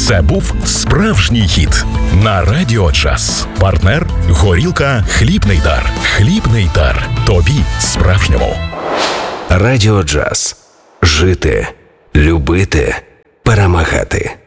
Це був справжній хіт на Радіо Джаз. Партнер – горілка «Хлібний дар». «Хлібний дар». Тобі справжньому. Радіо Джаз. Жити, любити, перемагати.